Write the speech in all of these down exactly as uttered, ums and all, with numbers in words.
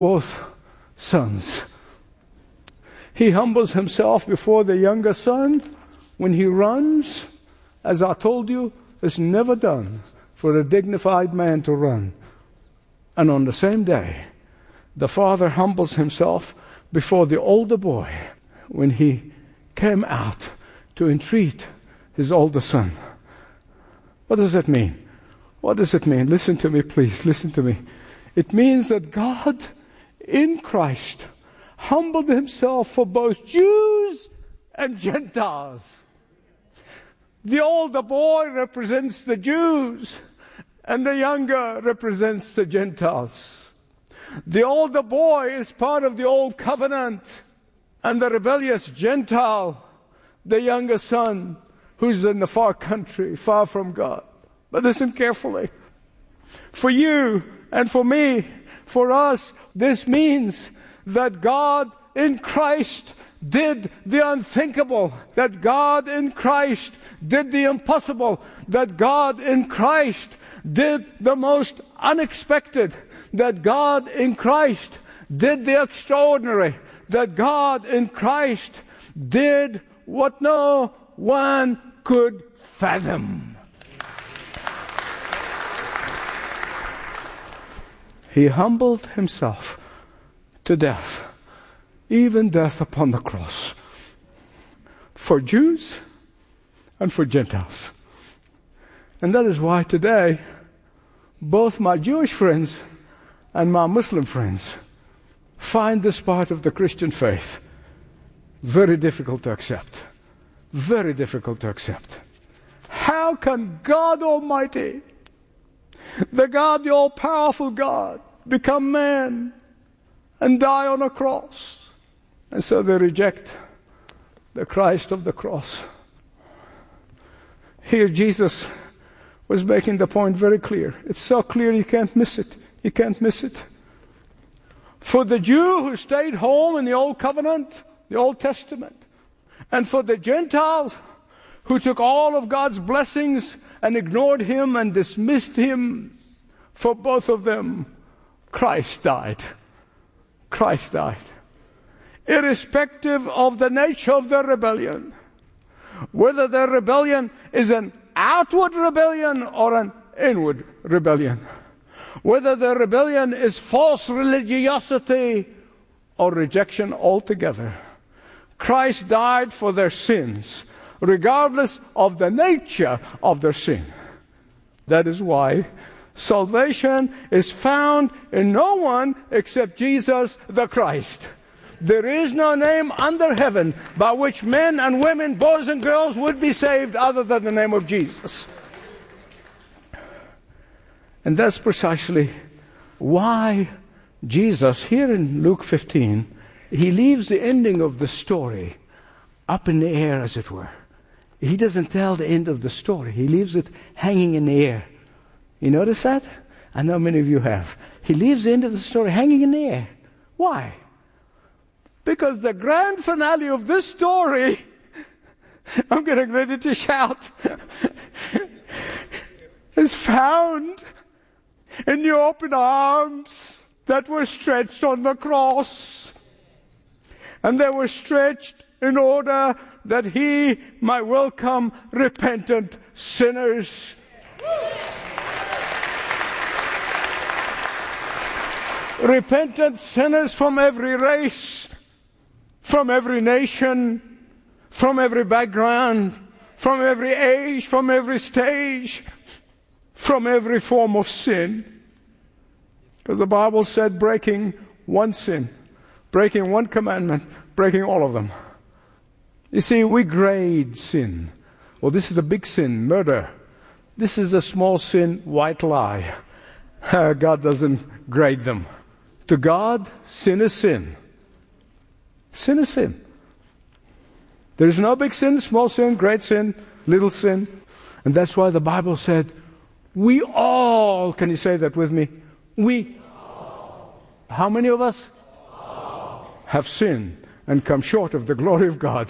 both sons. He humbles himself before the younger son when he runs. As I told you, it's never done for a dignified man to run. And on the same day, the father humbles himself before the older boy when he came out to entreat his older son. What does that mean? What does it mean? Listen to me, please. Listen to me. It means that God in Christ humbled himself for both Jews and Gentiles. The older boy represents the Jews, and the younger represents the Gentiles. The older boy is part of the old covenant, and the rebellious Gentile, the younger son, who's in the far country, far from God. But listen carefully. For you and for me, for us, this means that God in Christ did the unthinkable, that God in Christ did the impossible, that God in Christ did the most unexpected, that God in Christ did the extraordinary, that God in Christ did what no one could fathom. He humbled himself to death, even death upon the cross, for Jews and for Gentiles. And that is why today, both my Jewish friends and my Muslim friends find this part of the Christian faith very difficult to accept. Very difficult to accept. How can God Almighty, the God, the all-powerful God, become man and die on a cross? And so they reject the Christ of the cross. Here Jesus was making the point very clear. It's so clear you can't miss it. You can't miss it. For the Jew who stayed home in the Old Covenant, the Old Testament, and for the Gentiles who took all of God's blessings and ignored him and dismissed him, for both of them, Christ died. Christ died. Irrespective of the nature of their rebellion, whether their rebellion is an outward rebellion or an inward rebellion, whether their rebellion is false religiosity or rejection altogether, Christ died for their sins, regardless of the nature of their sin. That is why salvation is found in no one except Jesus the Christ. There is no name under heaven by which men and women, boys and girls would be saved other than the name of Jesus. And that's precisely why Jesus, here in Luke fifteen, he leaves the ending of the story up in the air, as it were. He doesn't tell the end of the story. He leaves it hanging in the air. You notice that? I know many of you have. He leaves the end of the story hanging in the air. Why? Because the grand finale of this story, I'm getting ready to shout, is found in the open arms that were stretched on the cross. And they were stretched in order that he might welcome repentant sinners. Repentant sinners from every race, from every nation, from every background, from every age, from every stage, from every form of sin. Because the Bible said breaking one sin, breaking one commandment, breaking all of them. You see, we grade sin. Well, this is a big sin, murder. This is a small sin, white lie. God doesn't grade them. To God, sin is sin. Sin is sin. There is no big sin, small sin, great sin, little sin. And that's why the Bible said, we all, can you say that with me? We all. How many of us? All. Have sinned and come short of the glory of God.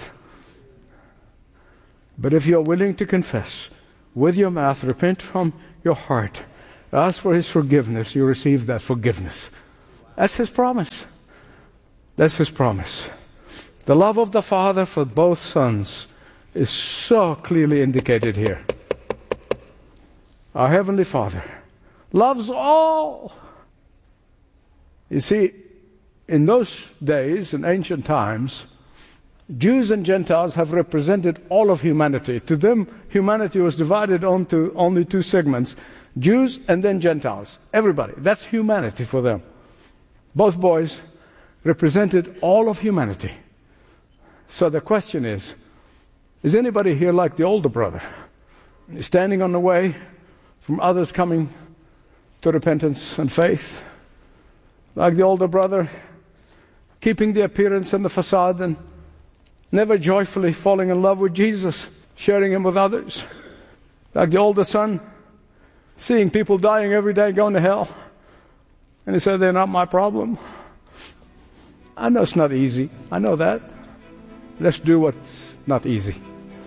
But if you're willing to confess with your mouth, repent from your heart, ask for his forgiveness, you receive that forgiveness. That's his promise. That's his promise. The love of the Father for both sons is so clearly indicated here. Our Heavenly Father loves all. You see, in those days, in ancient times, Jews and Gentiles have represented all of humanity. To them, humanity was divided onto only two segments, Jews and then Gentiles. Everybody. That's humanity for them. Both boys represented all of humanity. So the question is, is anybody here like the older brother? Standing on the way from others coming to repentance and faith? Like the older brother, keeping the appearance and the facade and never joyfully falling in love with Jesus, sharing him with others? Like the older son, seeing people dying every day going to hell, and he said, they're not my problem. I know it's not easy. I know that. Let's do what's not easy.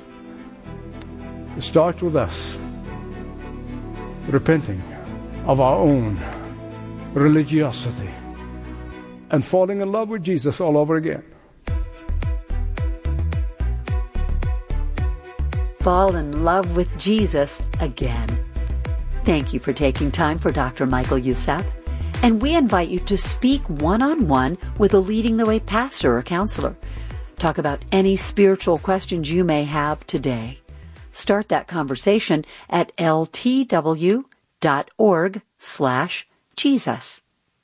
It starts with us repenting of our own religiosity and falling in love with Jesus all over again. Fall in love with Jesus again. Thank you for taking time for Doctor Michael Youssef. And we invite you to speak one-on-one with a Leading the Way pastor or counselor. Talk about any spiritual questions you may have today. Start that conversation at ltw.org slash Jesus.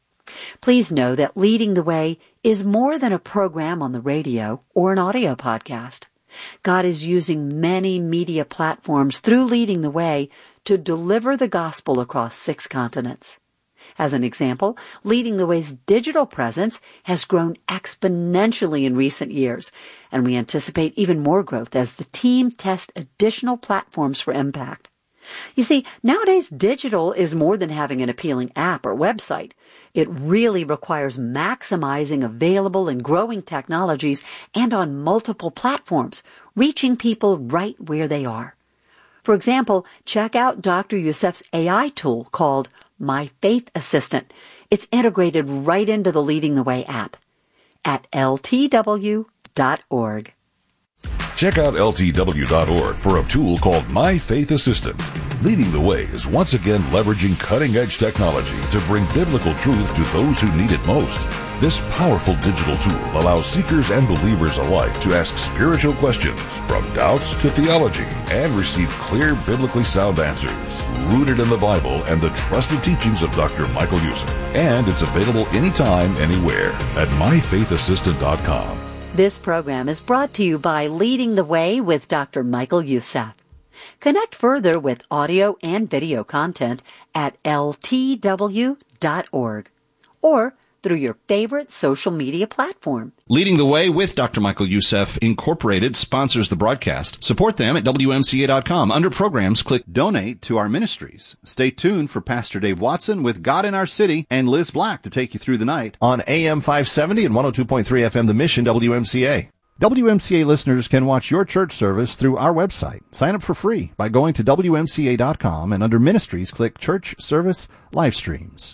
Please know that Leading the Way is more than a program on the radio or an audio podcast. God is using many media platforms through Leading the Way to deliver the gospel across six continents. As an example, Leading the Way's digital presence has grown exponentially in recent years, and we anticipate even more growth as the team tests additional platforms for impact. You see, nowadays digital is more than having an appealing app or website. It really requires maximizing available and growing technologies and on multiple platforms, reaching people right where they are. For example, check out Doctor Youssef's A I tool called My Faith Assistant. It's integrated right into the Leading the Way app at L T W dot org. Check out L T W dot org for a tool called My Faith Assistant. Leading the Way is once again leveraging cutting-edge technology to bring biblical truth to those who need it most. This powerful digital tool allows seekers and believers alike to ask spiritual questions, from doubts to theology, and receive clear, biblically sound answers, rooted in the Bible and the trusted teachings of Doctor Michael Youssef. And it's available anytime, anywhere at my faith assistant dot com. This program is brought to you by Leading the Way with Doctor Michael Youssef. Connect further with audio and video content at L T W dot org or through your favorite social media platform. Leading the Way with Doctor Michael Youssef Incorporated sponsors the broadcast. Support them at W M C A dot com. Under programs, click Donate to our ministries. Stay tuned for Pastor Dave Watson with God in Our City and Liz Black to take you through the night on A M five seventy and one oh two point three F M The Mission W M C A. W M C A listeners can watch your church service through our website. Sign up for free by going to W M C A dot com and under Ministries, click Church Service Live Streams.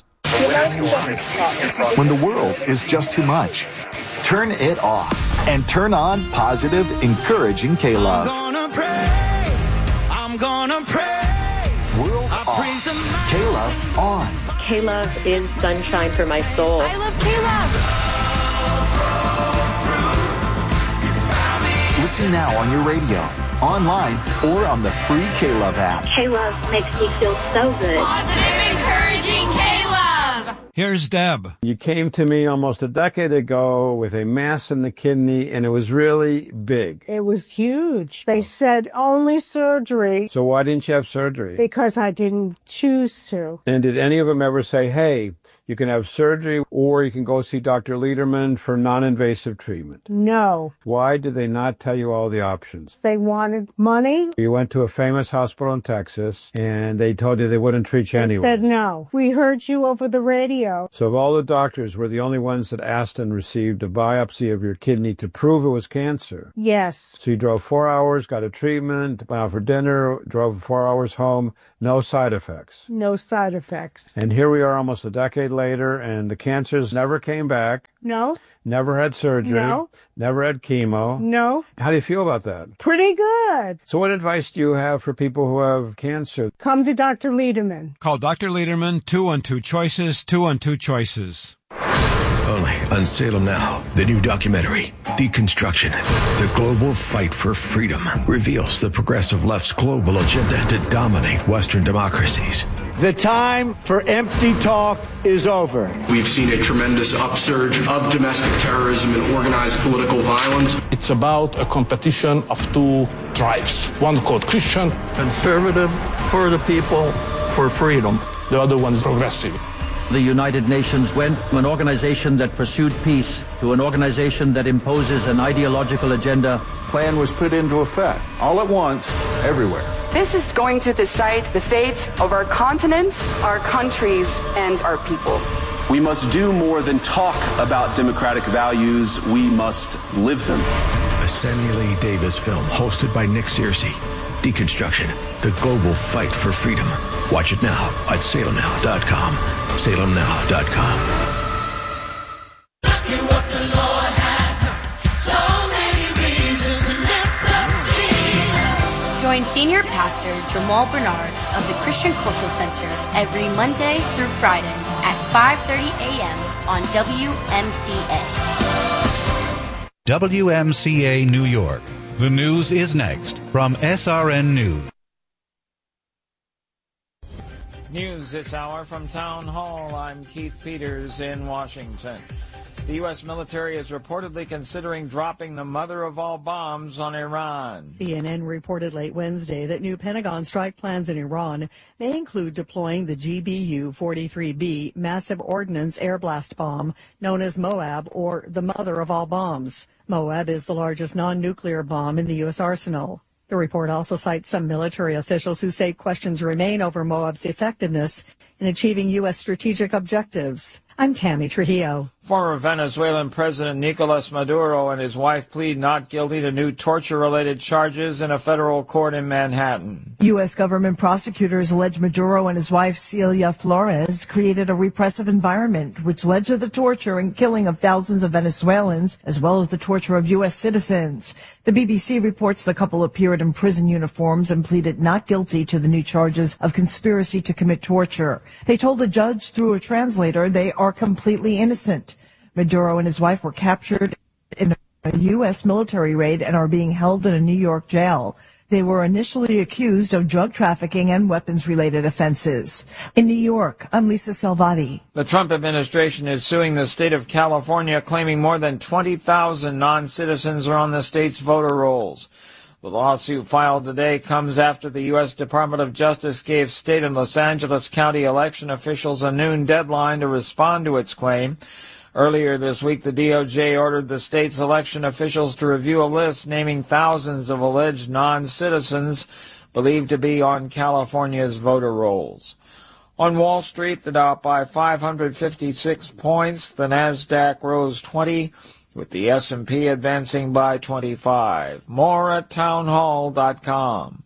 When the world is just too much, turn it off and turn on positive, encouraging K-Love. I'm gonna praise, I'm gonna praise. World I off, praise the K-Love on. K-Love is sunshine for my soul. I love K-Love. Listen now on your radio, online, or on the free K-Love app. K-Love makes me feel so good. Positive, encouraging K-Love. Here's Deb. You came to me almost a decade ago with a mass in the kidney, and it was really big. It was huge. They said only surgery. So why didn't you have surgery? Because I didn't choose to. And did any of them ever say, hey, you can have surgery or you can go see Doctor Lederman for non-invasive treatment? No. Why did they not tell you all the options? They wanted money. You went to a famous hospital in Texas and they told you they wouldn't treat you They anyway. said no. We heard you over the radio. So of all the doctors were the only ones that asked and received a biopsy of your kidney to prove it was cancer. Yes. So you drove four hours, got a treatment, went out for dinner, drove four hours home, no side effects. No side effects. And here we are almost a decade later, and the cancers never came back. No. Never had surgery. No. Never had chemo. No. How do you feel about that? Pretty good. So what advice do you have for people who have cancer? Come to Doctor Lederman. Call Doctor Lederman, two one two choices, two one two choices. Only on Salem Now, the new documentary, Deconstruction, the global fight for freedom, reveals the progressive left's global agenda to dominate Western democracies. The time for empty talk is over. We've seen a tremendous upsurge of domestic terrorism and organized political violence. It's about a competition of two tribes. One called Christian. Conservative for the people, for freedom. The other one is progressive. The United Nations went from an organization that pursued peace to an organization that imposes an ideological agenda. Plan was put into effect, all at once, everywhere. This is going to decide the fate of our continents, our countries, and our people. We must do more than talk about democratic values. We must live them. A Samuel A. Davis film hosted by Nick Searcy. Deconstruction, the global fight for freedom. Watch it now at salem now dot com. salem now dot com. Look at what the Lord has done. So many reasons to lift up Jesus. Join Senior Pastor Jamal Bernard of the Christian Cultural Center every Monday through Friday at five thirty a.m. on W M C A. W M C A New York. The news is next from S R N News. News this hour from Town Hall. I'm Keith Peters in Washington. The U S military is reportedly considering dropping the mother of all bombs on Iran. C N N reported late Wednesday that new Pentagon strike plans in Iran may include deploying the G B U forty-three B massive ordnance air blast bomb known as MOAB, or the mother of all bombs. MOAB is the largest non-nuclear bomb in the U S arsenal. The report also cites some military officials who say questions remain over MOAB's effectiveness in achieving U S strategic objectives. I'm Tammy Trujillo. Former Venezuelan President Nicolas Maduro and his wife plead not guilty to new torture-related charges in a federal court in Manhattan. U S government prosecutors allege Maduro and his wife Celia Flores created a repressive environment which led to the torture and killing of thousands of Venezuelans, as well as the torture of U S citizens. The B B C reports the couple appeared in prison uniforms and pleaded not guilty to the new charges of conspiracy to commit torture. They told the judge through a translator they are completely innocent. Maduro and his wife were captured in a U S military raid and are being held in a New York jail. They were initially accused of drug trafficking and weapons-related offenses. In New York, I'm Lisa Salvati. The Trump administration is suing the state of California, claiming more than twenty thousand non-citizens are on the state's voter rolls. The lawsuit filed today comes after the U S Department of Justice gave state and Los Angeles County election officials a noon deadline to respond to its claim. Earlier this week, the D O J ordered the state's election officials to review a list naming thousands of alleged non-citizens believed to be on California's voter rolls. On Wall Street, the Dow by five hundred fifty-six points, the Nasdaq rose twenty, with the S and P advancing by twenty-five. More at townhall dot com.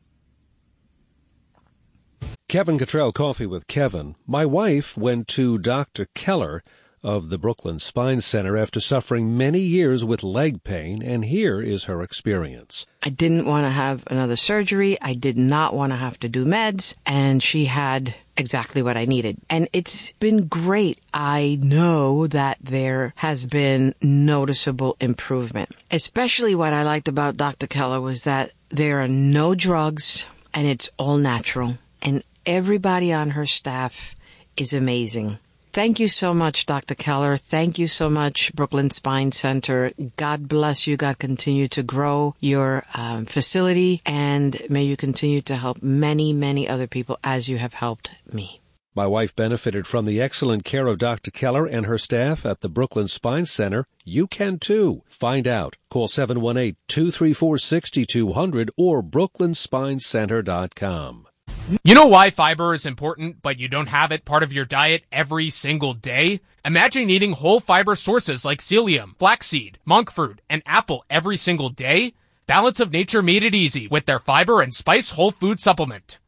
Kevin Cottrell, Coffee with Kevin. My wife went to Doctor Keller of the Brooklyn Spine Center after suffering many years with leg pain, and here is her experience. I didn't want to have another surgery. I did not want to have to do meds, and she had exactly what I needed. And it's been great. I know that there has been noticeable improvement. Especially what I liked about Doctor Keller was that there are no drugs, and it's all natural. And everybody on her staff is amazing. Thank you so much, Doctor Keller. Thank you so much, Brooklyn Spine Center. God bless you. God continue to grow your um, facility, and may you continue to help many, many other people as you have helped me. My wife benefited from the excellent care of Doctor Keller and her staff at the Brooklyn Spine Center. You can too. Find out. Call seven one eight, two three four, six two zero zero or brooklyn spine center dot com. You know why fiber is important, but you don't have it part of your diet every single day? Imagine eating whole fiber sources like psyllium, flaxseed, monk fruit, and apple every single day. Balance of Nature made it easy with their fiber and spice whole food supplement.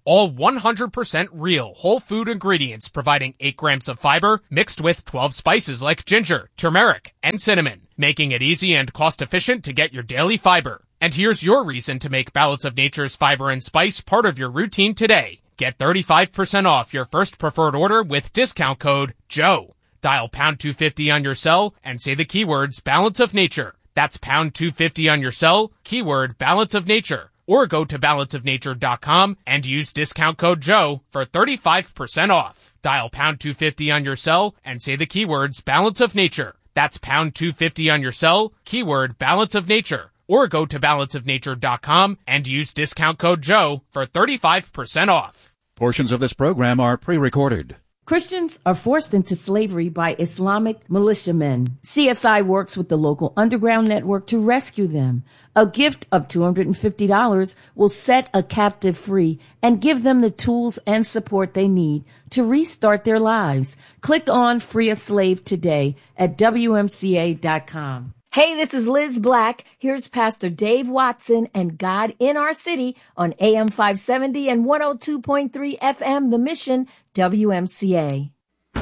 All one hundred percent real whole food ingredients providing eight grams of fiber mixed with twelve spices like ginger, turmeric, and cinnamon, making it easy and cost-efficient to get your daily fiber. And here's your reason to make Balance of Nature's fiber and spice part of your routine today. Get thirty-five percent off your first preferred order with discount code Joe. Dial pound two fifty on your cell and say the keywords Balance of Nature. That's pound two fifty on your cell, keyword Balance of Nature. Or go to balance of nature dot com and use discount code Joe for thirty-five percent off. Dial pound two fifty on your cell and say the keywords Balance of Nature. That's pound two fifty on your cell, keyword Balance of Nature. Or go to balance of nature dot com and use discount code Joe for thirty-five percent off. Portions of this program are pre-recorded. Christians are forced into slavery by Islamic militiamen. C S I works with the local underground network to rescue them. A gift of two hundred fifty dollars will set a captive free and give them the tools and support they need to restart their lives. Click on Free a Slave today at W M C A dot com. Hey, this is Liz Black. Here's Pastor Dave Watson and God in Our City on A M five seventy and one oh two point three F M, The Mission, W M C A.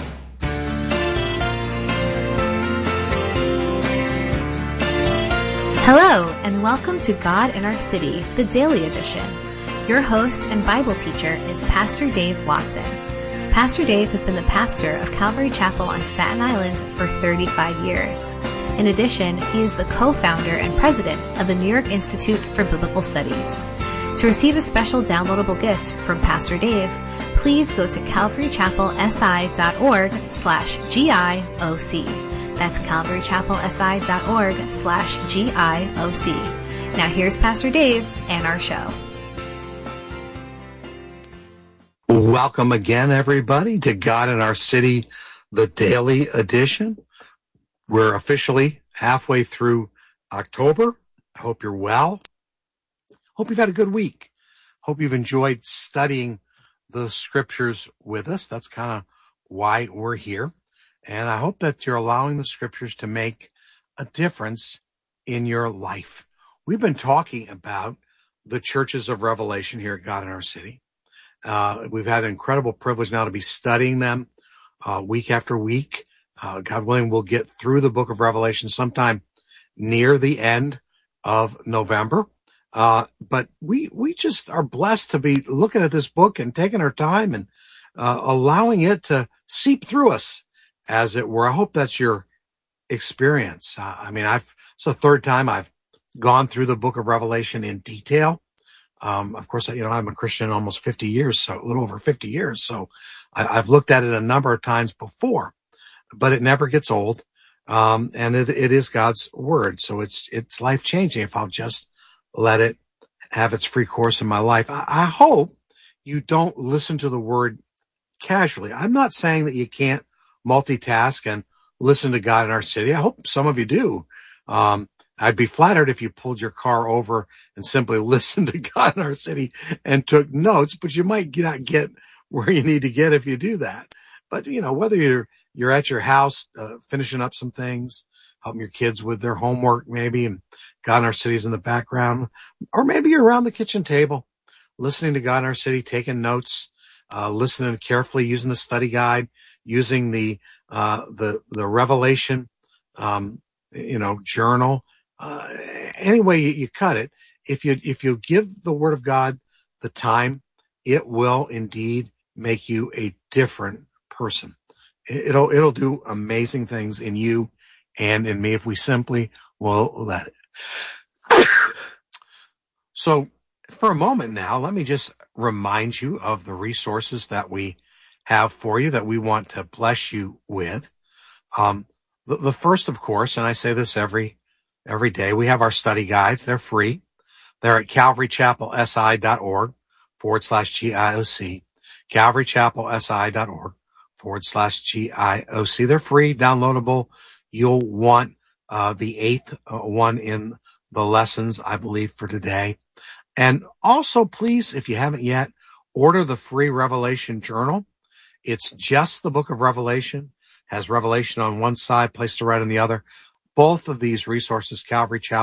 Hello, and welcome to God in Our City, the Daily Edition. Your host and Bible teacher is Pastor Dave Watson. Pastor Dave has been the pastor of Calvary Chapel on Staten Island for thirty-five years. In addition, he is the co-founder and president of the New York Institute for Biblical Studies. To receive a special downloadable gift from Pastor Dave, please go to calvarychapelsi.org slash GIOC. That's calvarychapelsi.org slash GIOC. Now here's Pastor Dave and our show. Welcome again, everybody, to God in Our City, the Daily Edition. We're officially halfway through October. I hope you're well. Hope you've had a good week. Hope you've enjoyed studying the scriptures with us. That's kind of why we're here. And I hope that you're allowing the scriptures to make a difference in your life. We've been talking about the churches of Revelation here at God in Our City. Uh, we've had an incredible privilege now to be studying them uh, week after week. Uh, God willing, we'll get through the book of Revelation sometime near the end of November. Uh, but we, we just are blessed to be looking at this book and taking our time and, uh, allowing it to seep through us, as it were. I hope that's your experience. Uh, I mean, I've, it's the third time I've gone through the book of Revelation in detail. Um, of course, you know, I'm a Christian almost fifty years, so a little over fifty years. So I, I've looked at it a number of times before. But it never gets old. Um, and it, it is God's word. So it's, it's life changing if I'll just let it have its free course in my life. I, I hope you don't listen to the word casually. I'm not saying that you can't multitask and listen to God in Our City. I hope some of you do. Um, I'd be flattered if you pulled your car over and simply listened to God in Our City and took notes, but you might not get where you need to get if you do that. But, you know, whether you're, you're at your house, uh, finishing up some things, helping your kids with their homework, maybe, and God in Our City is in the background, or maybe you're around the kitchen table, listening to God in Our City, taking notes, uh, listening carefully, using the study guide, using the, uh, the, the Revelation, um, you know, journal, uh, any way you, you cut it. If you, if you give the Word of God the time, it will indeed make you a different person. It'll, it'll do amazing things in you and in me if we simply will let it. So for a moment now, let me just remind you of the resources that we have for you that we want to bless you with. Um, the, the first, of course, and I say this every, every day, we have our study guides. They're free. They're at calvarychapelsi.org forward slash GIOC, calvarychapelsi.org forward slash GIOC. They're free, downloadable. You'll want uh, the eighth uh, one in the lessons, I believe, for today. And also, please, if you haven't yet, order the free Revelation Journal. It's just the book of Revelation, has Revelation on one side, Place to Write on the other. Both of these resources,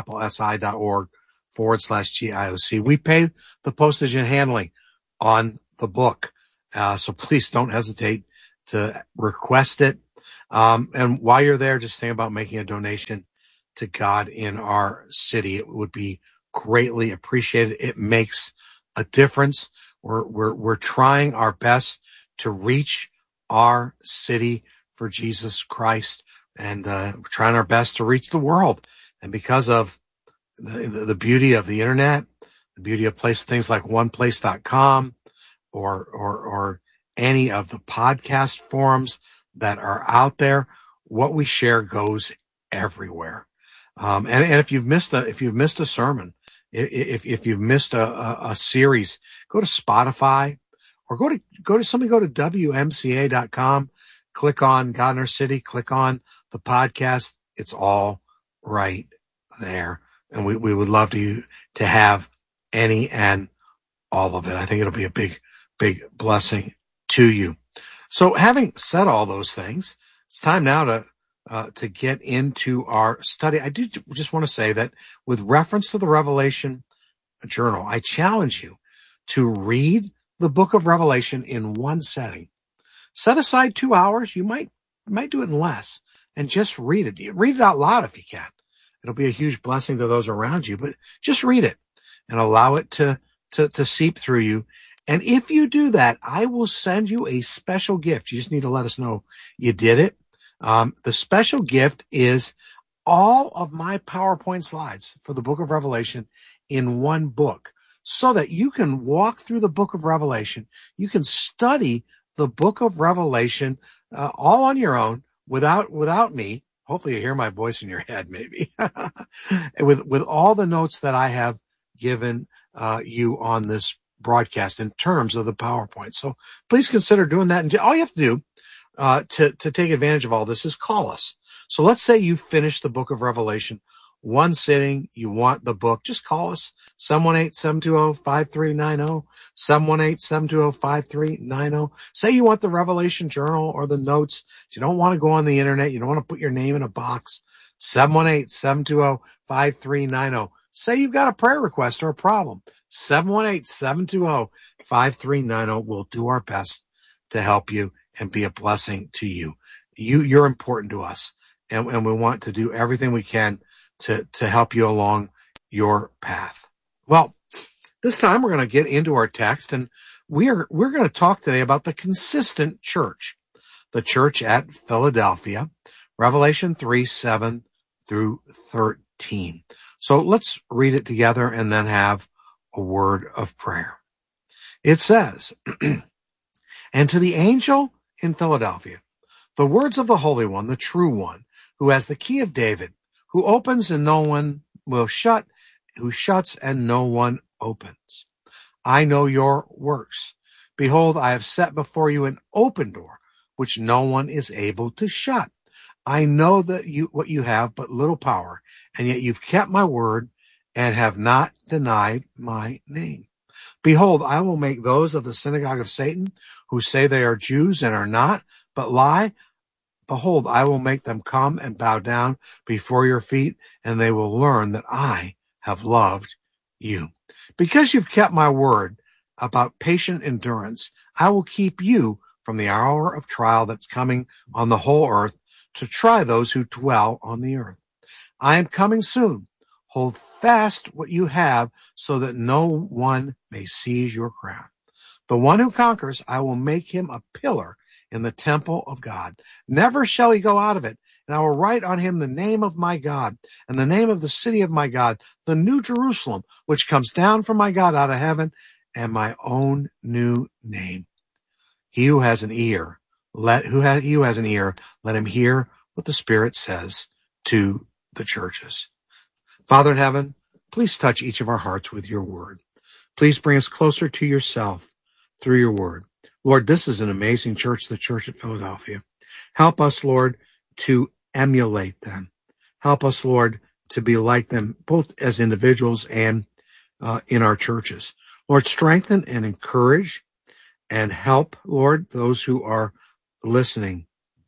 calvarychapelsi.org forward slash GIOC. We pay the postage and handling on the book. Uh, so please don't hesitate to request it. Um, and while you're there, just think about making a donation to God in Our City. It would be greatly appreciated. It makes a difference. We're, we're, we're trying our best to reach our city for Jesus Christ, and, uh, we're trying our best to reach the world. And because of the, the, the beauty of the internet, the beauty of place, things like one place dot com or, or, or any of the podcast forums that are out there, what we share goes everywhere. Um, and, and if you've missed a, if you've missed a sermon, if, if you've missed a, a, a series, go to Spotify or go to, go to somebody, go to W M C A dot com, click on God in Our City, click on the podcast. It's all right there. And we, we would love to, to have any and all of it. I think it'll be a big, big blessing to you. So having said all those things, it's time now to, uh, to get into our study. I do just want to say that with reference to the Revelation Journal, I challenge you to read the book of Revelation in one setting. Set aside two hours. You might, might do it in less, and just read it. Read it out loud if you can. It'll be a huge blessing to those around you, but just read it and allow it to, to, to seep through you. And if you do that, I will send you a special gift. You just need to let us know you did it. Um, the special gift is all of my PowerPoint slides for the book of Revelation in one book, so that you can walk through the book of Revelation. You can study the book of Revelation uh, all on your own without, without me. Hopefully you hear my voice in your head, maybe, with, with all the notes that I have given uh, you on this broadcast in terms of the PowerPoint. So please consider doing that. And all you have to do uh, to, to take advantage of all this is call us. So let's say you finish the book of Revelation one sitting, you want the book, just call us, seven one eight, seven two zero, five three nine zero, seven one eight, seven two zero, five three nine zero. Say you want the Revelation Journal or the notes. You don't want to go on the internet. You don't want to put your name in a box. seven one eight, seven two zero, five three nine zero. Say you've got a prayer request or a problem. seven one eight, seven two zero, five three nine zero. We'll do our best to help you and be a blessing to you. You, you're important to us, and, and we want to do everything we can to, to help you along your path. Well, this time we're going to get into our text, and we are, we're going to talk today about the consistent church, the church at Philadelphia, Revelation three, seven through thirteen. So let's read it together and then have a word of prayer. It says, and to the angel in Philadelphia, the words of the Holy One, the true one, who has the key of David, who opens and no one will shut, who shuts and no one opens. I know your works. Behold, I have set before you an open door, which no one is able to shut. I know that you, what you have but little power, and yet you've kept my word and have not denied my name. Behold, I will make those of the synagogue of Satan who say they are Jews and are not, but lie. Behold, I will make them come and bow down before your feet, and they will learn that I have loved you. Because you've kept my word about patient endurance, I will keep you from the hour of trial that's coming on the whole earth to try those who dwell on the earth. I am coming soon. Hold fast what you have so that no one may seize your crown. The one who conquers, I will make him a pillar in the temple of God. Never shall he go out of it. And I will write on him the name of my God and the name of the city of my God, the new Jerusalem, which comes down from my God out of heaven, and my own new name. He who has an ear, let, who has, he who has an ear, let him hear what the Spirit says to the churches. Father in heaven, please touch each of our hearts with your word. Please bring us closer to yourself through your word. Lord, this is an amazing church, the church at Philadelphia. Help us, Lord, to emulate them. Help us, Lord, to be like them, both as individuals and uh, in our churches. Lord, strengthen and encourage and help, Lord, those who are listening.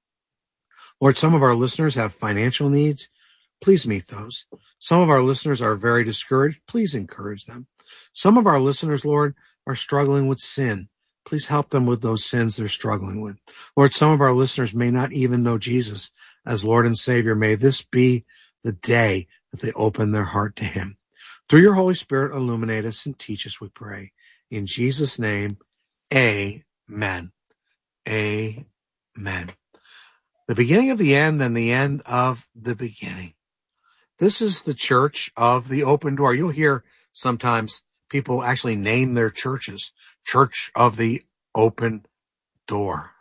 Lord, some of our listeners have financial needs. Please meet those. Some of our listeners are very discouraged. Please encourage them. Some of our listeners, Lord, are struggling with sin. Please help them with those sins they're struggling with. Lord, some of our listeners may not even know Jesus as Lord and Savior. May this be the day that they open their heart to him. Through your Holy Spirit, illuminate us and teach us, we pray. In Jesus' name, amen. Amen. The beginning of the end and the end of the beginning. This is the church of the open door. You'll hear sometimes people actually name their churches, Church of the Open Door.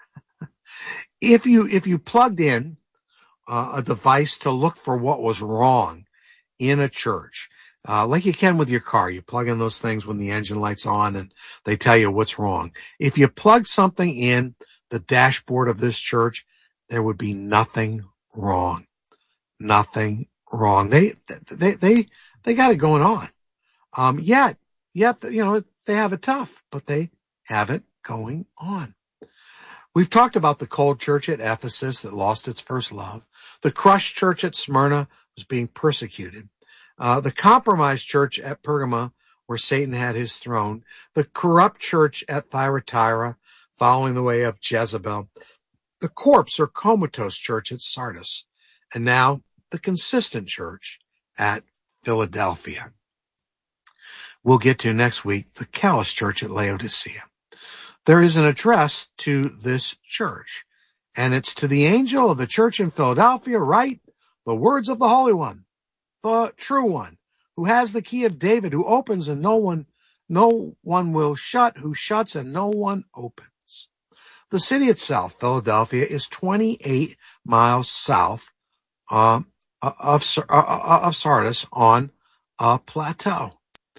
If you, if you plugged in uh, a device to look for what was wrong in a church, uh, like you can with your car, you plug in those things when the engine light's on and they tell you what's wrong. If you plugged something in the dashboard of this church, there would be nothing wrong. Nothing wrong. They, they, they, they got it going on. Um, yet, yet, you know, they have it tough, but they have it going on. We've talked about the cold church at Ephesus that lost its first love. The crushed church at Smyrna was being persecuted. Uh, the compromised church at Pergama, where Satan had his throne. The corrupt church at Thyatira, following the way of Jezebel. The corpse or comatose church at Sardis. And now the consistent church at Philadelphia. We'll get to next week the callous church at Laodicea. There is an address to this church, and it's to the angel of the church in Philadelphia. Write the words of the Holy One, the true one, who has the key of David, who opens and no one, no one will shut, who shuts and no one opens. The city itself, Philadelphia, is twenty-eight miles south uh, of, uh, of Sardis on a plateau.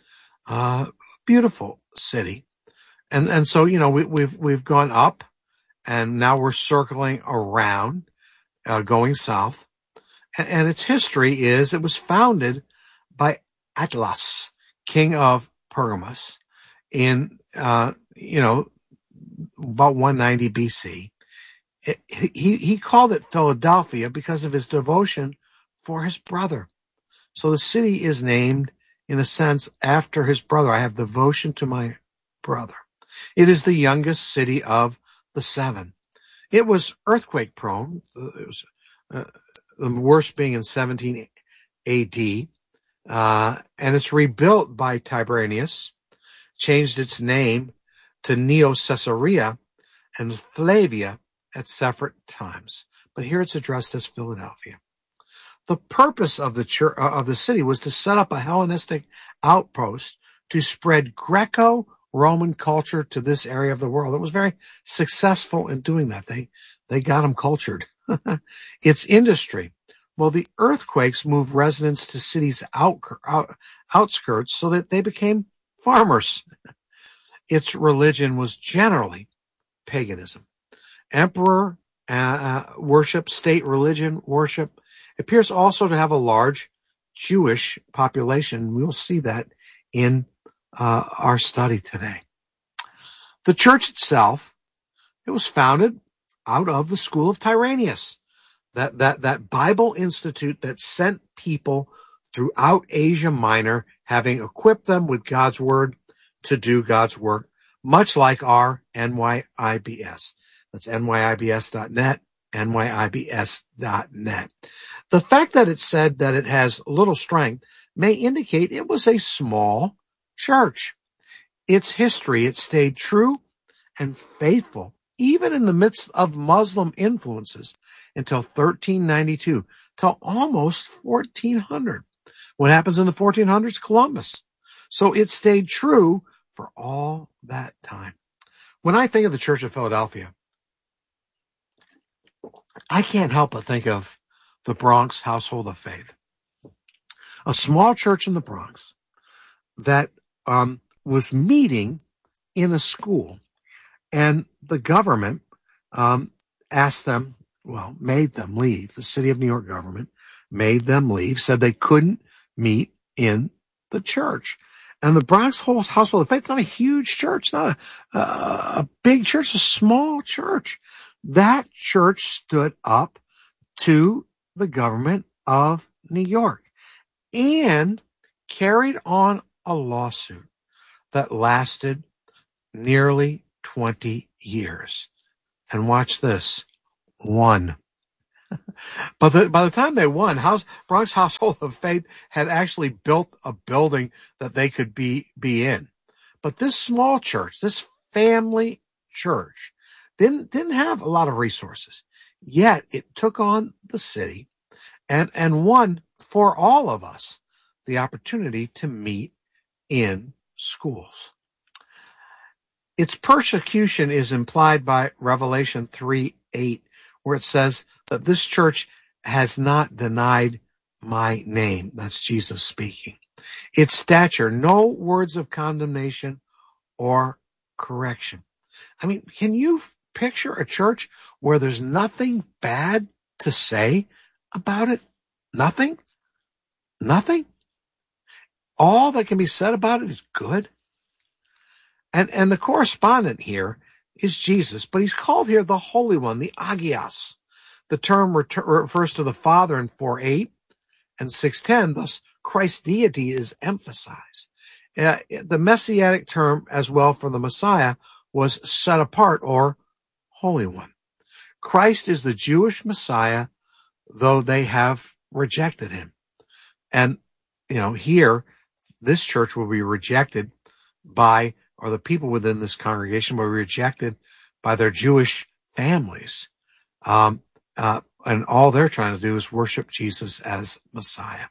Uh, beautiful city. And, and so, you know, we, we've, we've gone up and now we're circling around, uh, going south. And, and its history is it was founded by Attalus, king of Pergamus, in, uh, you know, about one ninety B C. It, he, he called it Philadelphia because of his devotion for his brother. So the city is named, in a sense, after his brother. I have devotion to my brother. It is the youngest city of the seven. It was earthquake prone. It was uh, the worst being in seventeen A D. Uh, and it's rebuilt by Tiberius, changed its name to Neo Caesarea and Flavia at separate times. But here it's addressed as Philadelphia. The purpose of the church, uh, of the city was to set up a Hellenistic outpost to spread Greco-Roman culture to this area of the world. It was very successful in doing that. They, they got them cultured. Its industry. Well, the earthquakes moved residents to cities' out, out, outskirts so that they became farmers. Its religion was generally paganism. Emperor uh, worship, state religion worship. It appears also to have a large Jewish population. We'll see that in uh, our study today. The church itself, it was founded out of the school of Tyrannus, that, that, that Bible institute that sent people throughout Asia Minor, having equipped them with God's word to do God's work, much like our N Y I B S. That's N Y I B S dot net, N Y I B S dot net. The fact that it said that it has little strength may indicate it was a small church. Its history, it stayed true and faithful, even in the midst of Muslim influences, until thirteen ninety-two, till almost fourteen hundred. What happens in the fourteen hundreds? Columbus. So it stayed true for all that time. When I think of the Church of Philadelphia, I can't help but think of the Bronx Household of Faith, a small church in the Bronx that um, was meeting in a school, and the government um, asked them, well, made them leave. The city of New York government made them leave, said they couldn't meet in the church. And the Bronx Household of Faith is not a huge church, not a, a big church, a small church. That church stood up to the government of New York and carried on a lawsuit that lasted nearly twenty years. And watch this, one. But the, by the time they won, House, Bronx Household of Faith had actually built a building that they could be, be in. But this small church, this family church, didn't, didn't have a lot of resources. Yet it took on the city and, and won for all of us the opportunity to meet in schools. Its persecution is implied by Revelation three eight, where it says that this church has not denied my name. That's Jesus speaking. Its stature, no words of condemnation or correction. I mean, can you picture a church where there's nothing bad to say about it? Nothing? Nothing? All that can be said about it is good? And, and the correspondent here is Jesus, but he's called here the Holy One, the Agios. The term reter- refers to the Father in four eight and six ten, thus Christ's deity is emphasized. Uh, the Messianic term as well for the Messiah was set apart or Holy One. Christ is the Jewish Messiah, though they have rejected him. And, you know, here, this church will be rejected by, or the people within this congregation will be rejected by their Jewish families. Um, uh, and all they're trying to do is worship Jesus as Messiah.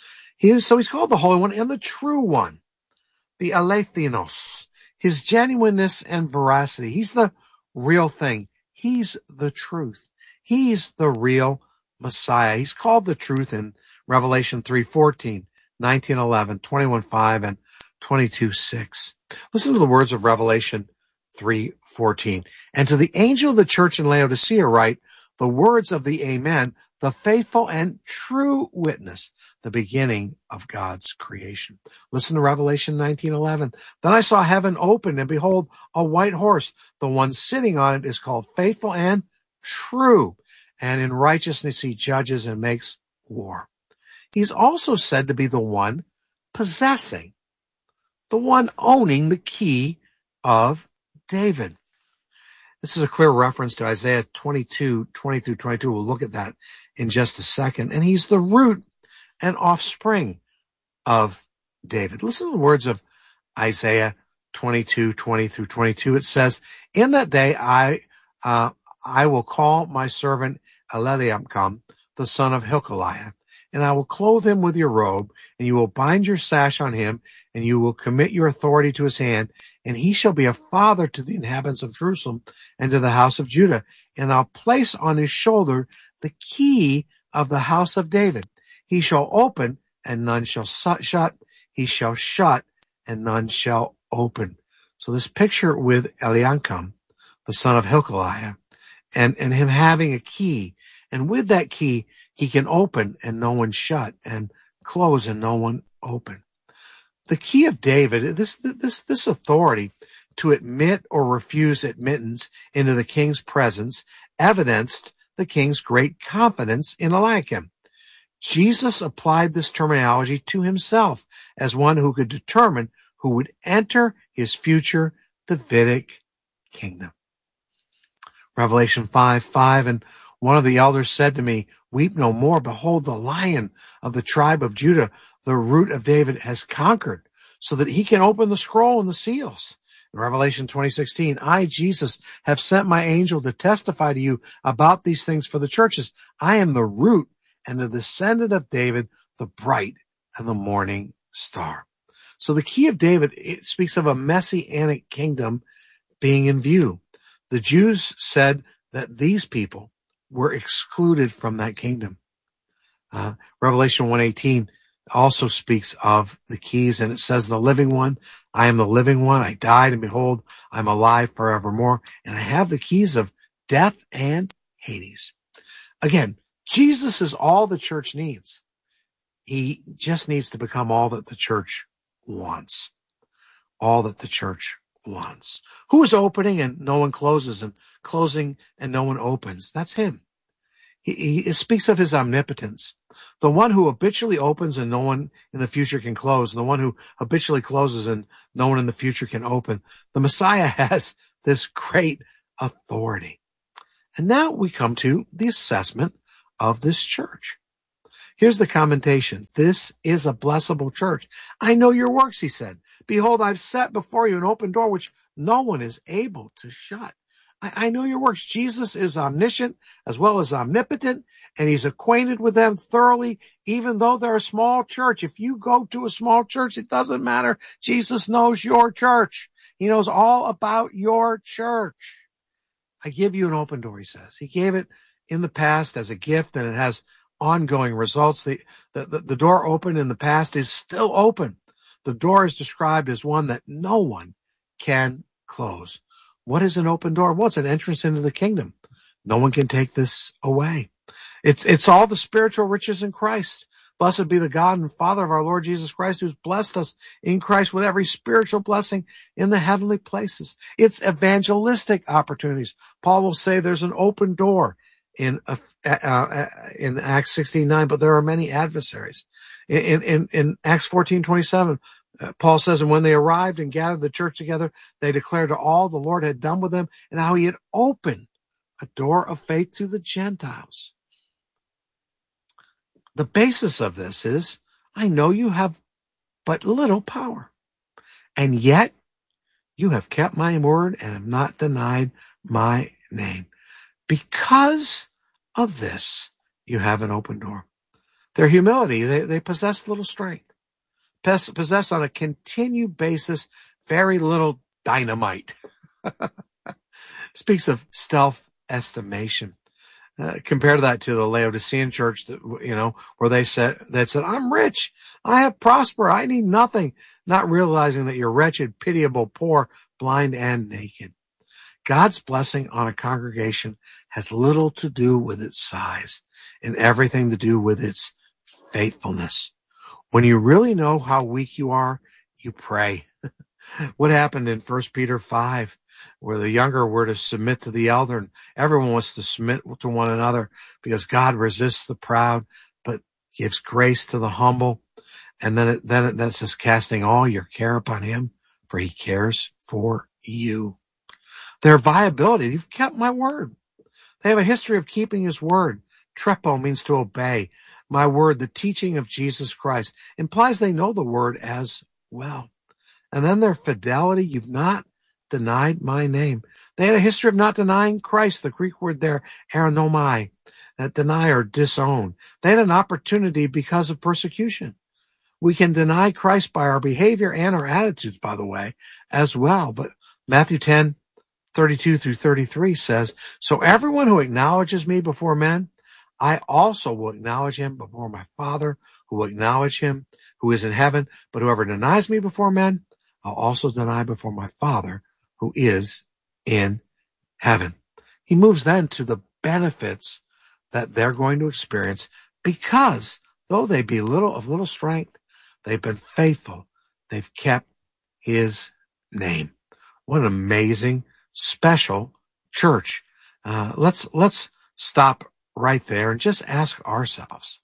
He is, so he's called the Holy One and the True One, the Alethinos, his genuineness and veracity. He's the real thing. He's the truth. He's the real Messiah. He's called the truth in Revelation three fourteen, nineteen eleven, twenty-one five, and twenty-two six. Listen to the words of Revelation three fourteen. And to the angel of the church in Laodicea write the words of the Amen, the faithful and true witness, the beginning of God's creation. Listen to Revelation nineteen eleven. Then I saw heaven open, and behold, a white horse. The one sitting on it is called Faithful and True, and in righteousness he judges and makes war. He's also said to be the one possessing, the one owning the key of David. This is a clear reference to Isaiah twenty-two, twenty through twenty-two. We'll look at that in just a second. And he's the root and offspring of David. Listen to the words of Isaiah twenty-two, twenty through twenty-two. It says, in that day I uh, I will call my servant Eliakim, the son of Hilkiah, and I will clothe him with your robe, and you will bind your sash on him, and you will commit your authority to his hand, and he shall be a father to the inhabitants of Jerusalem and to the house of Judah. And I'll place on his shoulder the key of the house of David. He shall open, and none shall shut. He shall shut, and none shall open. So this picture with Eliakim, the son of Hilkiah, and, and him having a key. And with that key, he can open and no one shut, and close and no one open. The key of David, this, this, this authority to admit or refuse admittance into the king's presence evidenced the king's great confidence in Eliakim. Jesus applied this terminology to himself as one who could determine who would enter his future Davidic kingdom. Revelation five five, and one of the elders said to me, weep no more. Behold, the Lion of the tribe of Judah, the root of David, has conquered so that he can open the scroll and the seals. In Revelation twenty sixteen, I, Jesus, have sent my angel to testify to you about these things for the churches. I am the root and the descendant of David, the bright and the morning star. So the key of David, it speaks of a messianic kingdom being in view. The Jews said that these people were excluded from that kingdom. Uh, Revelation one eighteen also speaks of the keys, and it says, the living one, I am the living one. I died, and behold, I'm alive forevermore, and I have the keys of death and Hades. Again, Jesus is all the church needs. He just needs to become all that the church wants. All that the church wants. Who is opening and no one closes, and closing and no one opens? That's him. He, he speaks of his omnipotence. The one who habitually opens and no one in the future can close. The one who habitually closes and no one in the future can open. The Messiah has this great authority. And now we come to the assessment of this church. Here's the commentation. This is a blessable church. I know your works, he said. Behold, I've set before you an open door which no one is able to shut. I, I know your works. Jesus is omniscient as well as omnipotent, and he's acquainted with them thoroughly, even though they're a small church. If you go to a small church, it doesn't matter. Jesus knows your church. He knows all about your church. I give you an open door, he says. He gave it in the past as a gift, and it has ongoing results. The, the, the door open in the past is still open. The door is described as one that no one can close. What is an open door? Well, it's an entrance into the kingdom. No one can take this away. It's, it's all the spiritual riches in Christ. Blessed be the God and Father of our Lord Jesus Christ, who's blessed us in Christ with every spiritual blessing in the heavenly places. It's evangelistic opportunities. Paul will say there's an open door in uh, uh, in Acts sixteen nine, but there are many adversaries. In in, in Acts fourteen twenty-seven, uh, Paul says, and when they arrived and gathered the church together, they declared to all the Lord had done with them and how he had opened a door of faith to the Gentiles. The basis of this is, I know you have but little power, and yet you have kept my word and have not denied my name. Because of this, you have an open door. Their humility, they, they possess little strength, possess, possess on a continued basis very little dynamite. Speaks of self-estimation. Uh, compare that to the Laodicean church, that, you know, where they said, that said, I'm rich, I have prosper, I need nothing, not realizing that you're wretched, pitiable, poor, blind, and naked. God's blessing on a congregation has little to do with its size and everything to do with its faithfulness. When you really know how weak you are, you pray. What happened in First Peter five? Where the younger were to submit to the elder, and everyone was to submit to one another, because God resists the proud, but gives grace to the humble. And then it, then it, that says, casting all your care upon him, for he cares for you. Their viability, you've kept my word. They have a history of keeping his word. Trepo means to obey. My word, the teaching of Jesus Christ, implies they know the word as well. And then their fidelity, you've not denied my name. They had a history of not denying Christ, the Greek word there, aronomai, that deny or disown. They had an opportunity because of persecution. We can deny Christ by our behavior and our attitudes, by the way, as well. But Matthew ten, thirty-two through thirty-three says, so everyone who acknowledges me before men, I also will acknowledge him before my Father, who will acknowledge him who is in heaven. But whoever denies me before men, I'll also deny before my Father, who is in heaven. He moves then to the benefits that they're going to experience, because though they be little of little strength, they've been faithful. They've kept his name. What an amazing, special church. Uh, let's, let's stop right there and just ask ourselves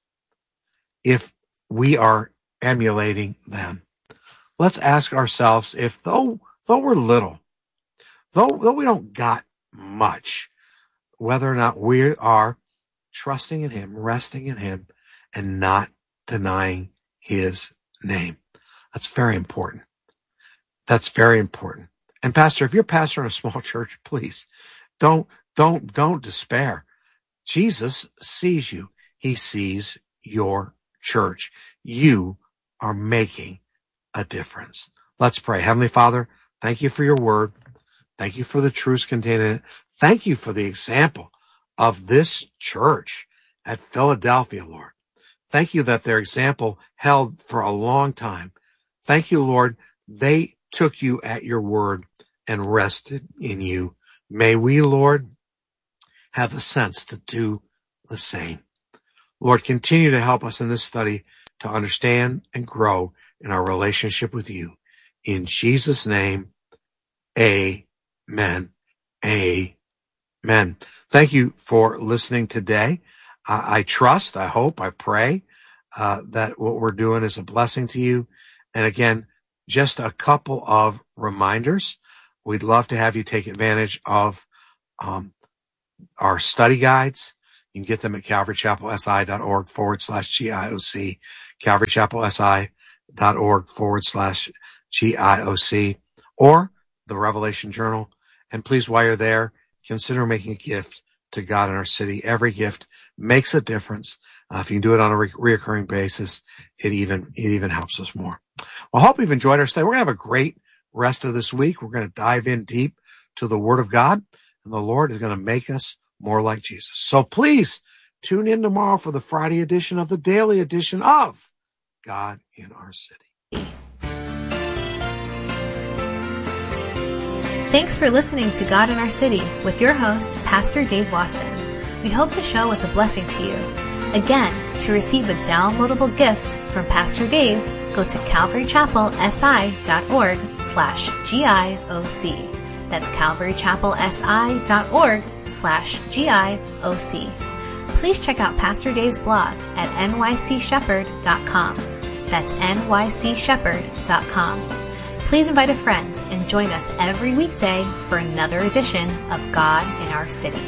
if we are emulating them. Let's ask ourselves if though, though we're little, Though, though we don't got much, whether or not we are trusting in him, resting in him, and not denying his name. That's very important. That's very important. And Pastor, if you're pastor in a small church, please don't, don't, don't despair. Jesus sees you. He sees your church. You are making a difference. Let's pray. Heavenly Father, thank you for your word. Thank you for the truths contained in it. Thank you for the example of this church at Philadelphia, Lord. Thank you that their example held for a long time. Thank you, Lord. They took you at your word and rested in you. May we, Lord, have the sense to do the same. Lord, continue to help us in this study to understand and grow in our relationship with you. In Jesus' name, amen. Amen. Amen. Thank you for listening today. I, I trust, I hope, I pray uh, that what we're doing is a blessing to you. And again, just a couple of reminders. we'd love to have you take advantage of um, our study guides. You can get them at calvarychapelsi.org forward slash GIOC, calvarychapelsi.org forward slash GIOC, or the Revelation Journal. And please, while you're there, consider making a gift to God in our city. Every gift makes a difference. Uh, if you can do it on a re- reoccurring basis, it even, it even helps us more. Well, I hope you've enjoyed our study. We're going to have a great rest of this week. We're going to dive in deep to the Word of God, and the Lord is going to make us more like Jesus. So please tune in tomorrow for the Friday edition of the daily edition of God in Our City. Thanks for listening to God in Our City with your host, Pastor Dave Watson. We hope the show was a blessing to you. Again, to receive a downloadable gift from Pastor Dave, go to calvarychapelsi.org slash GIOC. That's calvarychapelsi.org slash GIOC. Please check out Pastor Dave's blog at n y c shepherd dot com. That's n y c shepherd dot com. Please invite a friend and join us every weekday for another edition of God in Our City.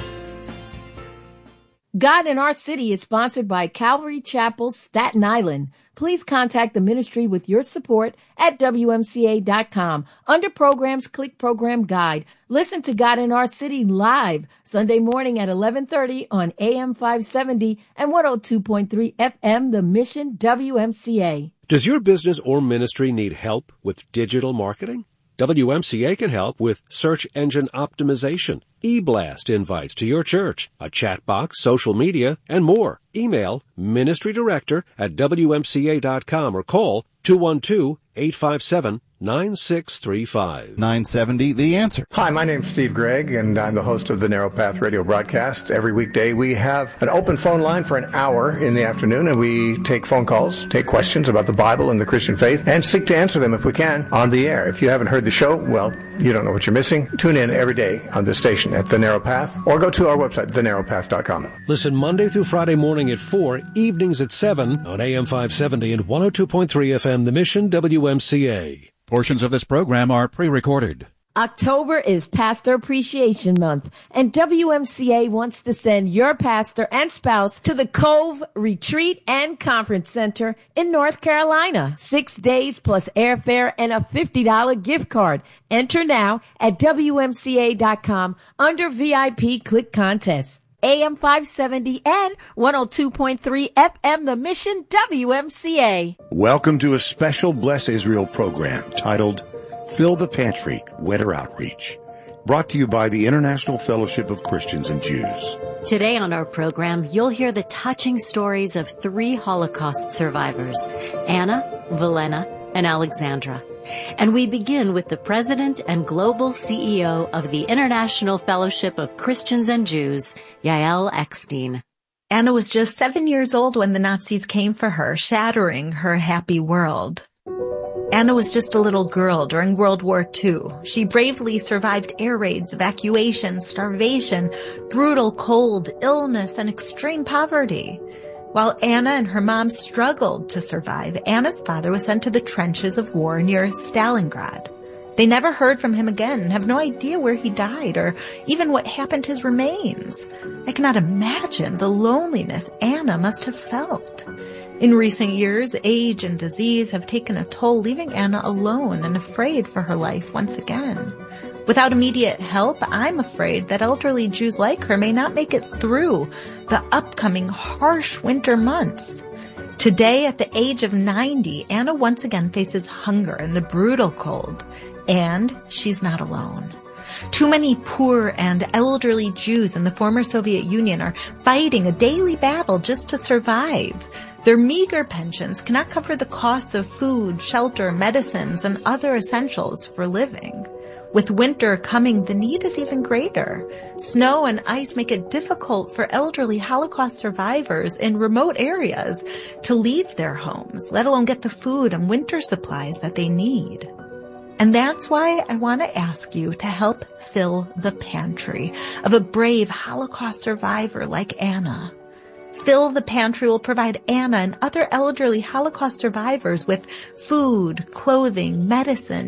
God in Our City is sponsored by Calvary Chapel, Staten Island. Please contact the ministry with your support at W M C A dot com. Under Programs, click Program Guide. Listen to God in Our City live Sunday morning at eleven thirty on A M five seventy and one oh two point three F M, The Mission W M C A. Does your business or ministry need help with digital marketing? W M C A can help with search engine optimization, e-blast invites to your church, a chat box, social media, and more. Email ministry director at W M C A dot com or call two one two, eight five seven, nine six three five. nine seventy The Answer. Hi, my name's Steve Gregg, and I'm the host of the Narrow Path radio broadcast. Every weekday we have an open phone line for an hour in the afternoon, and we take phone calls, take questions about the Bible and the Christian faith, and seek to answer them if we can on the air. If you haven't heard the show, well, you don't know what you're missing. Tune in every day on this station at The Narrow Path, or go to our website, the narrow path dot com. Listen Monday through Friday morning at four, evenings at seven on A M five seventy and one oh two point three F M, The Mission W M C A. Portions of this program are pre-recorded. October is Pastor Appreciation Month, and W M C A wants to send your pastor and spouse to the Cove Retreat and Conference Center in North Carolina. Six days plus airfare and a fifty dollars gift card. Enter now at W M C A dot com under V I P Click Contest. A M five seventy and one oh two point three F M, The Mission W M C A. Welcome to a special Bless Israel program titled Fill the Pantry, Winter Outreach, brought to you by the International Fellowship of Christians and Jews. Today on our program, you'll hear the touching stories of three Holocaust survivors, Anna, Velena, and Alexandra. And we begin with the president and global C E O of the International Fellowship of Christians and Jews, Yael Eckstein. Anna was just seven years old when the Nazis came for her, shattering her happy world. Anna was just a little girl during World War Two. She bravely survived air raids, evacuation, starvation, brutal cold, illness, and extreme poverty. While Anna and her mom struggled to survive, Anna's father was sent to the trenches of war near Stalingrad. They never heard from him again and have no idea where he died or even what happened to his remains. I cannot imagine the loneliness Anna must have felt. In recent years, age and disease have taken a toll, leaving Anna alone and afraid for her life once again. Without immediate help, I'm afraid that elderly Jews like her may not make it through the upcoming harsh winter months. Today, at the age of ninety, Anna once again faces hunger and the brutal cold. And she's not alone. Too many poor and elderly Jews in the former Soviet Union are fighting a daily battle just to survive. Their meager pensions cannot cover the costs of food, shelter, medicines, and other essentials for living. With winter coming, the need is even greater. Snow and ice make it difficult for elderly Holocaust survivors in remote areas to leave their homes, let alone get the food and winter supplies that they need. And that's why I want to ask you to help fill the pantry of a brave Holocaust survivor like Anna. Fill the Pantry will provide Anna and other elderly Holocaust survivors with food, clothing, medicine,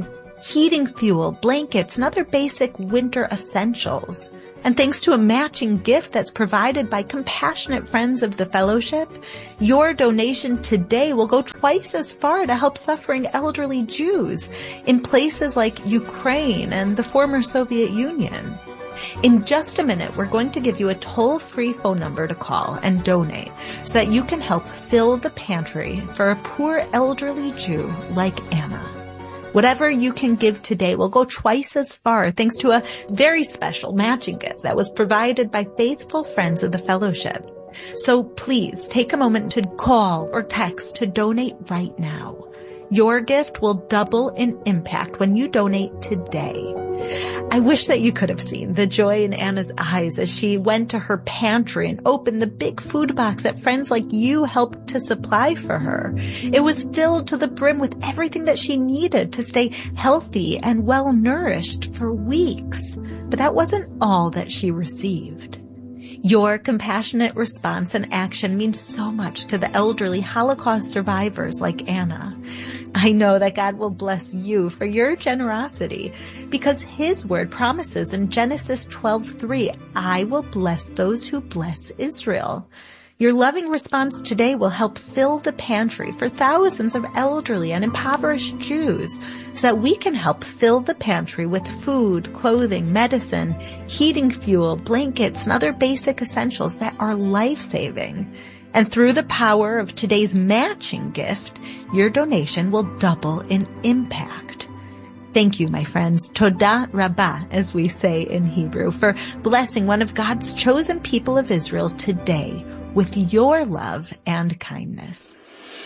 heating fuel, blankets, and other basic winter essentials. And thanks to a matching gift that's provided by compassionate friends of the fellowship, your donation today will go twice as far to help suffering elderly Jews in places like Ukraine and the former Soviet Union. In just a minute, we're going to give you a toll-free phone number to call and donate so that you can help fill the pantry for a poor elderly Jew like Anna. Whatever you can give today will go twice as far thanks to a very special matching gift that was provided by faithful friends of the fellowship. So please take a moment to call or text to donate right now. Your gift will double in impact when you donate today. I wish that you could have seen the joy in Anna's eyes as she went to her pantry and opened the big food box that friends like you helped to supply for her. It was filled to the brim with everything that she needed to stay healthy and well-nourished for weeks. But that wasn't all that she received. Your compassionate response and action means so much to the elderly Holocaust survivors like Anna. I know that God will bless you for your generosity because His word promises in Genesis twelve three, I will bless those who bless Israel. Your loving response today will help fill the pantry for thousands of elderly and impoverished Jews so that we can help fill the pantry with food, clothing, medicine, heating fuel, blankets, and other basic essentials that are life-saving. And through the power of today's matching gift, your donation will double in impact. Thank you, my friends, Todah Rabbah, as we say in Hebrew, for blessing one of God's chosen people of Israel today with your love and kindness.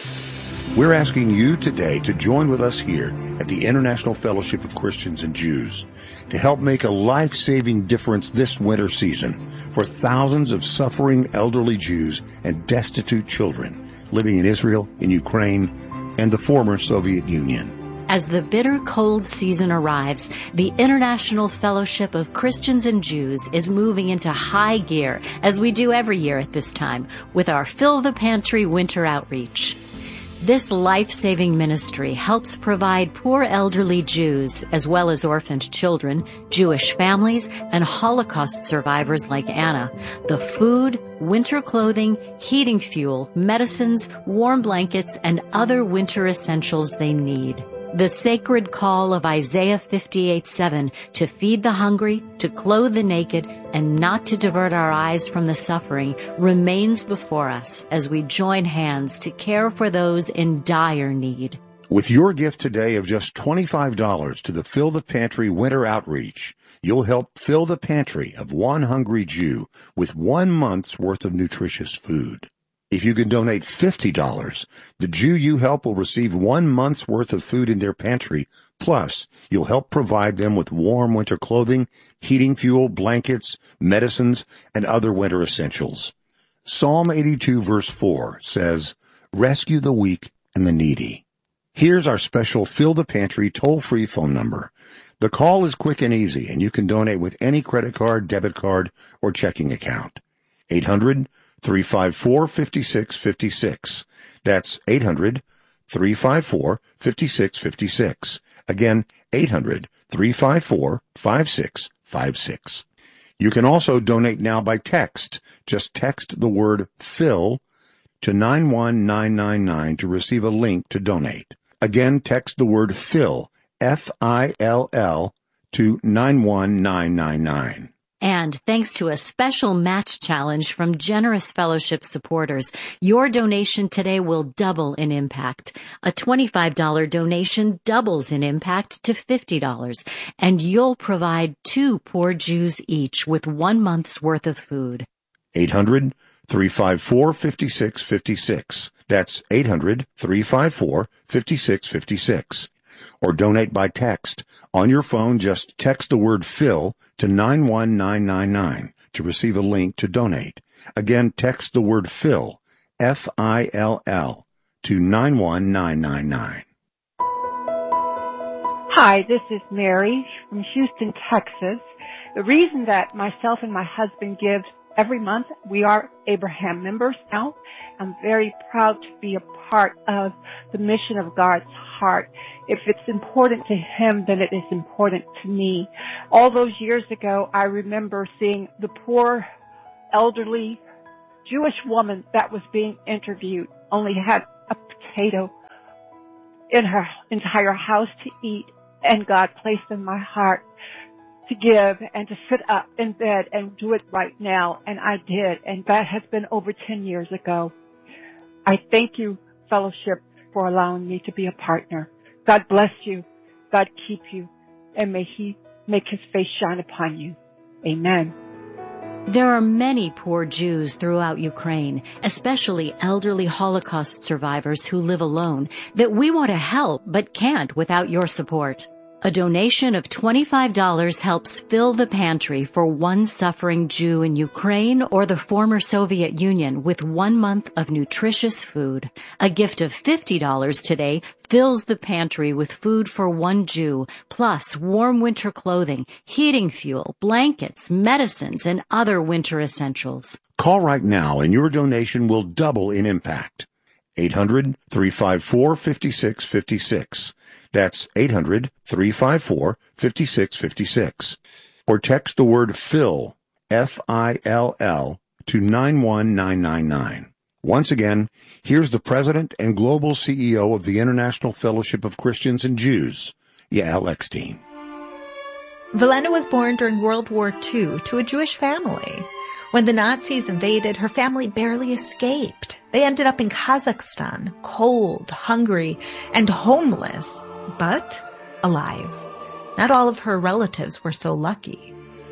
We're asking you today to join with us here at the International Fellowship of Christians and Jews to help make a life-saving difference this winter season for thousands of suffering elderly Jews and destitute children living in Israel, in Ukraine, and the former Soviet Union. As the bitter cold season arrives, the International Fellowship of Christians and Jews is moving into high gear, as we do every year at this time, with our Fill the Pantry Winter Outreach. This life-saving ministry helps provide poor elderly Jews, as well as orphaned children, Jewish families, and Holocaust survivors like Anna, the food, winter clothing, heating fuel, medicines, warm blankets, and other winter essentials they need. The sacred call of Isaiah fifty-eight seven to feed the hungry, to clothe the naked, and not to divert our eyes from the suffering remains before us as we join hands to care for those in dire need. With your gift today of just twenty-five dollars to the Fill the Pantry Winter Outreach, you'll help fill the pantry of one hungry Jew with one month's worth of nutritious food. If you can donate fifty dollars, the Jew you help will receive one month's worth of food in their pantry, plus you'll help provide them with warm winter clothing, heating fuel, blankets, medicines, and other winter essentials. Psalm eighty-two verse four says, rescue the weak and the needy. Here's our special Fill the Pantry toll-free phone number. The call is quick and easy, and you can donate with any credit card, debit card, or checking account. eight hundred, three five four, five six five six. That's eight hundred, three five four, five six five six. Again, eight hundred, three five four, five six five six. You can also donate now by text. Just text the word FILL to nine one nine nine nine to receive a link to donate. Again, text the word FILL, F I L L, to nine one nine nine nine. And thanks to a special match challenge from generous fellowship supporters, your donation today will double in impact. A twenty-five dollars donation doubles in impact to fifty dollars, and you'll provide two poor Jews each with one month's worth of food. eight hundred, three five four, five six five six. That's eight hundred, three five four, five six five six. Or donate by text. On your phone, just text the word FILL to nine one nine nine nine to receive a link to donate. Again, text the word FILL, F I L L, to nine one nine nine nine. Hi, this is Mary from Houston, Texas. The reason that myself and my husband give every month. We are Abraham members now. I'm very proud to be a part of the mission of God's heart. If it's important to him, then it is important to me. All those years ago, I remember seeing the poor, elderly Jewish woman that was being interviewed only had a potato in her entire house to eat, and God placed in my heart to give and to sit up in bed and do it right now, and I did, and that has been over ten years ago. I thank you, fellowship, for allowing me to be a partner. God bless you, God keep you, and may he make his face shine upon you. Amen. There are many poor Jews throughout Ukraine, especially elderly Holocaust survivors who live alone, that we want to help but can't without your support. A donation of twenty-five dollars helps fill the pantry for one suffering Jew in Ukraine or the former Soviet Union with one month of nutritious food. A gift of fifty dollars today fills the pantry with food for one Jew, plus warm winter clothing, heating fuel, blankets, medicines, and other winter essentials. Call right now and your donation will double in impact. eight hundred, three five four, five six five six. That's eight hundred, three five four, five six five six. Or text the word FILL, F I L L, to nine one nine nine nine. Once again, here's the President and Global C E O of the International Fellowship of Christians and Jews, Yael Eckstein. Velena was born during World War Two to a Jewish family. When the Nazis invaded, her family barely escaped. They ended up in Kazakhstan, cold, hungry, and homeless, but alive. Not all of her relatives were so lucky.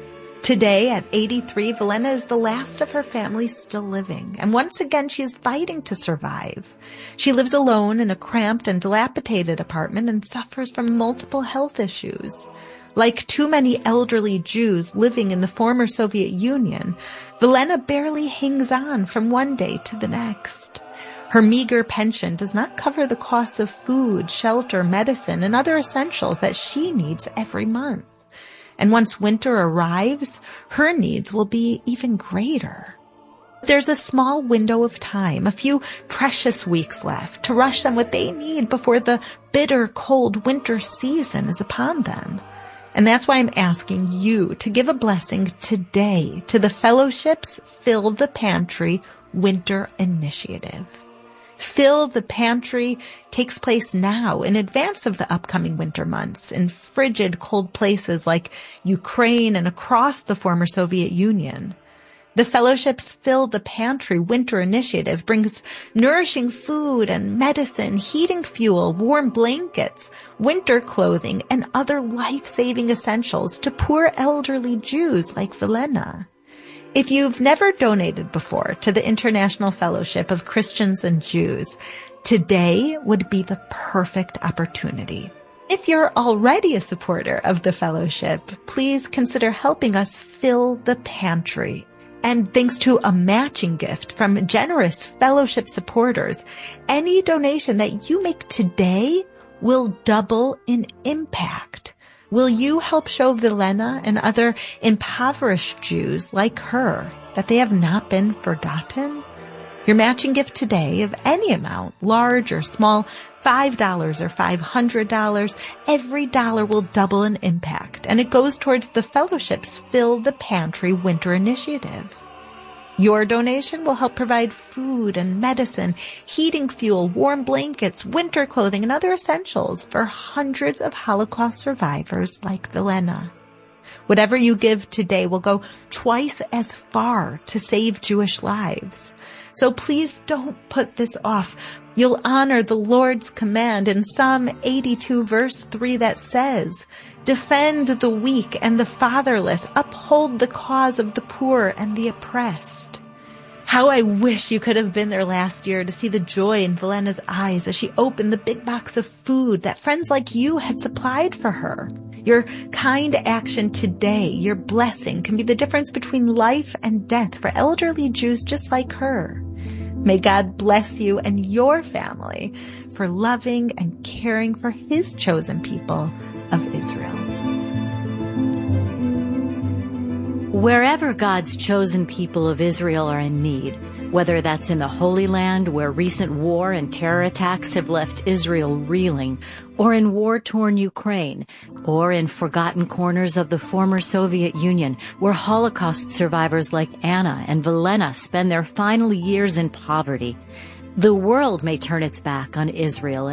Today, at eighty-three, Velena is the last of her family still living, and once again she is fighting to survive. She lives alone in a cramped and dilapidated apartment and suffers from multiple health issues. Like too many elderly Jews living in the former Soviet Union, Velena barely hangs on from one day to the next. Her meager pension does not cover the costs of food, shelter, medicine, and other essentials that she needs every month. And once winter arrives, her needs will be even greater. There's a small window of time, a few precious weeks left, to rush them what they need before the bitter, cold winter season is upon them. And that's why I'm asking you to give a blessing today to the Fellowship's Fill the Pantry Winter Initiative. Fill the Pantry takes place now in advance of the upcoming winter months in frigid, cold places like Ukraine and across the former Soviet Union. The Fellowship's Fill the Pantry Winter Initiative brings nourishing food and medicine, heating fuel, warm blankets, winter clothing, and other life-saving essentials to poor elderly Jews like Velena. If you've never donated before to the International Fellowship of Christians and Jews, today would be the perfect opportunity. If you're already a supporter of the Fellowship, please consider helping us fill the pantry. And thanks to a matching gift from generous Fellowship supporters, any donation that you make today will double in impact. Will you help show Velena and other impoverished Jews like her that they have not been forgotten? Your matching gift today of any amount, large or small, five dollars or five hundred dollars, every dollar will double in impact, and it goes towards the Fellowship's Fill the Pantry Winter Initiative. Your donation will help provide food and medicine, heating fuel, warm blankets, winter clothing, and other essentials for hundreds of Holocaust survivors like Velena. Whatever you give today will go twice as far to save Jewish lives. So please don't put this off. You'll honor the Lord's command in Psalm eighty-two verse three that says, "Defend the weak and the fatherless, uphold the cause of the poor and the oppressed." How I wish you could have been there last year to see the joy in Velena's eyes as she opened the big box of food that friends like you had supplied for her. Your kind action today, your blessing, can be the difference between life and death for elderly Jews just like her. May God bless you and your family for loving and caring for His chosen people of Israel. Wherever God's chosen people of Israel are in need, whether that's in the Holy Land where recent war and terror attacks have left Israel reeling, or in war-torn Ukraine, or in forgotten corners of the former Soviet Union where Holocaust survivors like Anna and Velena spend their final years in poverty, the world may turn its back on Israel